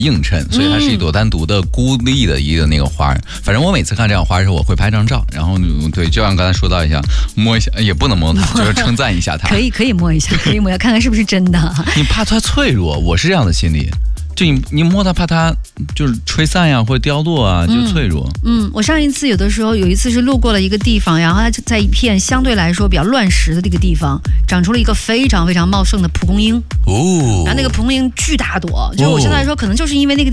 映衬，所以它是一朵单独的孤立的一个那个花。反正我每次看这样花的时候，我会拍张照，然后对，就像刚才说到一下，摸一下也不能摸它，就是称赞一下它。 可以摸一下，可以摸一下，看看是不是真的。 你怕它脆弱，我是这样的心理。就你摸它，怕它就是吹散呀，或者掉落啊，就脆弱。 我上一次有一次是路过了一个地方，然后它在一片相对来说比较乱石的这个地方，长出了一个非常非常茂盛的蒲公英。然后那个蒲公英巨大朵，就是我现在说可能就是因为那个